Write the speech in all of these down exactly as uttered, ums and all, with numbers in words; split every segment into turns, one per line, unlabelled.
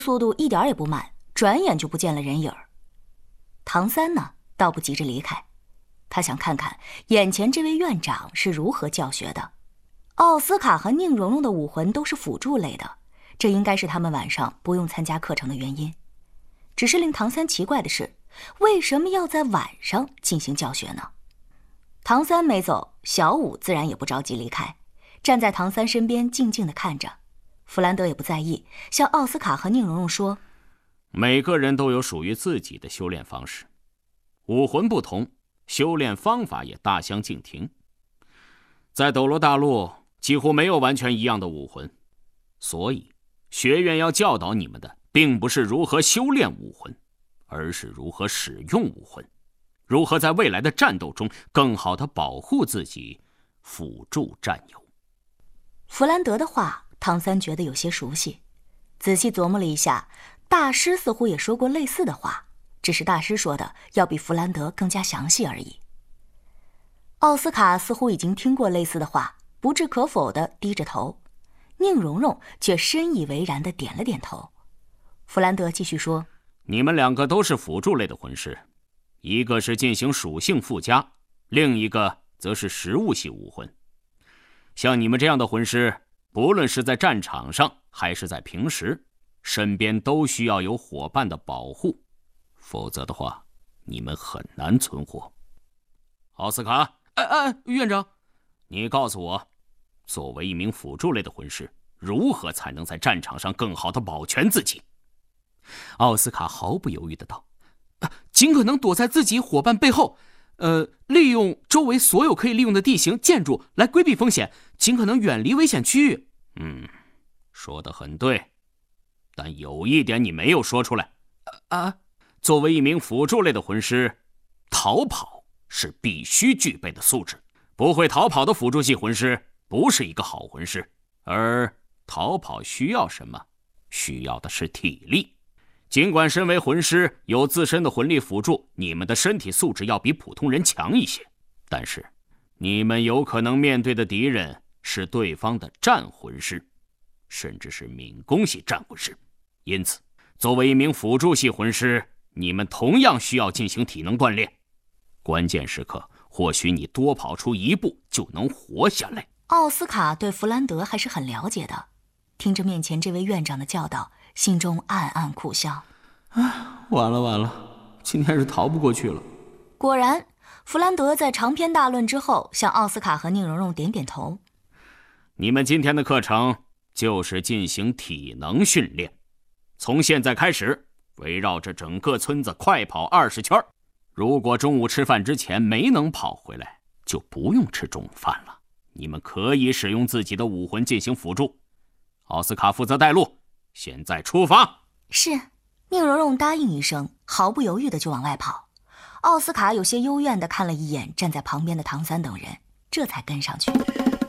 速度一点也不慢，转眼就不见了人影儿。唐三呢，倒不急着离开，他想看看眼前这位院长是如何教学的。奥斯卡和宁荣荣的武魂都是辅助类的，这应该是他们晚上不用参加课程的原因。只是令唐三奇怪的是，为什么要在晚上进行教学呢？唐三没走，小五自然也不着急离开，站在唐三身边静静地看着。弗兰德也不在意，向奥斯卡和宁荣荣说：
每个人都有属于自己的修炼方式，武魂不同，修炼方法也大相径庭。在斗罗大陆几乎没有完全一样的武魂，所以学院要教导你们的并不是如何修炼武魂，而是如何使用武魂，如何在未来的战斗中更好地保护自己，辅助战友。
弗兰德的话唐三觉得有些熟悉，仔细琢磨了一下，大师似乎也说过类似的话，只是大师说的要比弗兰德更加详细而已。奥斯卡似乎已经听过类似的话，不置可否地低着头，宁荣荣却深以为然地点了点头。弗兰德继续说：
你们两个都是辅助类的魂师，一个是进行属性附加，另一个则是食物系武魂。像你们这样的魂师，不论是在战场上还是在平时，身边都需要有伙伴的保护，否则的话，你们很难存活。奥斯卡，
哎哎，院长，
你告诉我，作为一名辅助类的魂师，如何才能在战场上更好地保全自己？
奥斯卡毫不犹豫地道：尽可能躲在自己伙伴背后，呃，利用周围所有可以利用的地形、建筑来规避风险，尽可能远离危险区域。
嗯，说得很对，但有一点你没有说出来。
啊，
作为一名辅助类的魂师，逃跑是必须具备的素质。不会逃跑的辅助系魂师不是一个好魂师。而逃跑需要什么？需要的是体力。尽管身为魂师有自身的魂力辅助，你们的身体素质要比普通人强一些，但是你们有可能面对的敌人是对方的战魂师，甚至是敏攻系战魂师。因此作为一名辅助系魂师，你们同样需要进行体能锻炼。关键时刻或许你多跑出一步就能活下来。
奥斯卡对弗兰德还是很了解的，听着面前这位院长的教导，心中暗暗苦笑。
唉，完了完了，今天是逃不过去了。
果然，弗兰德在长篇大论之后向奥斯卡和宁荣荣点点头。
你们今天的课程就是进行体能训练，从现在开始围绕着整个村子快跑二十圈，如果中午吃饭之前没能跑回来，就不用吃中午饭了。你们可以使用自己的武魂进行辅助。奥斯卡负责带路，现在出发。
是。宁荣荣答应一声，毫不犹豫的就往外跑。奥斯卡有些幽怨的看了一眼站在旁边的唐三等人，这才跟上去。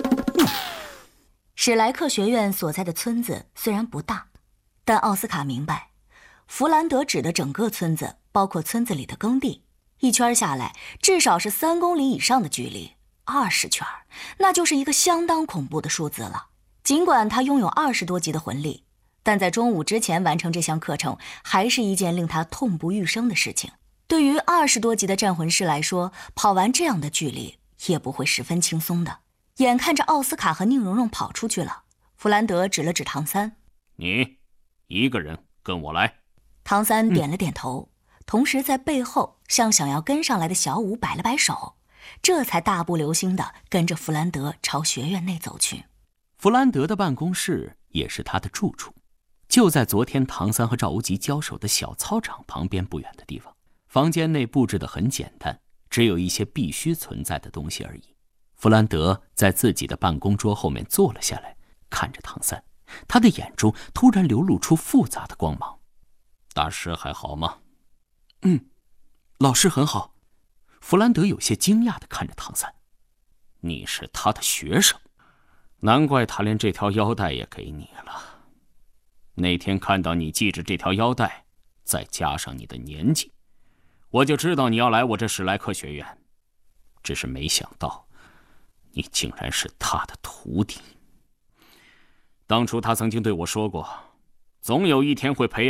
史莱克学院所在的村子虽然不大，但奥斯卡明白，弗兰德指的整个村子包括村子里的耕地，一圈下来至少是三公里以上的距离，二十圈，那就是一个相当恐怖的数字了。尽管他拥有二十多级的魂力，但在中午之前完成这项课程还是一件令他痛不欲生的事情。对于二十多级的战魂师来说，跑完这样的距离也不会十分轻松的。眼看着奥斯卡和宁荣荣跑出去了，弗兰德指了指唐三：
你一个人跟我来。
唐三点了点头、嗯、同时在背后向想要跟上来的小五摆了摆手，这才大步流星地跟着弗兰德朝学院内走去。
弗兰德的办公室也是他的住处，就在昨天唐三和赵无极交手的小操场旁边不远的地方。房间内布置得很简单，只有一些必须存在的东西而已。弗兰德在自己的办公桌后面坐了下来，看着唐三，他的眼中突然流露出复杂的光芒。
大师还好吗？
嗯，老师很好。弗兰德有些惊讶地看着唐三。
你是他的学生，难怪他连这条腰带也给你了。那天看到你系着这条腰带，再加上你的年纪，我就知道你要来我这史莱克学院，只是没想到你竟然是他的徒弟。当初他曾经对我说过，总有一天会培养